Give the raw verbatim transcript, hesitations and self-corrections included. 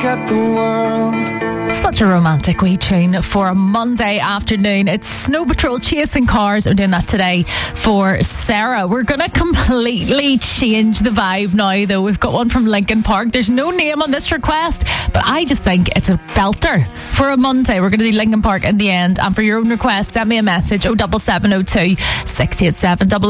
look at the world. Such a romantic wee tune for a Monday afternoon. It's Snow Patrol Chasing Cars. I'm doing that today for Sarah. We're going to completely change the vibe now, though. We've got one from Linkin Park. There's no name on this request, but I just think it's a belter for a Monday. We're going to do Linkin Park in the end. And for your own request, send me a message, oh seven seven oh two, six eight seven, double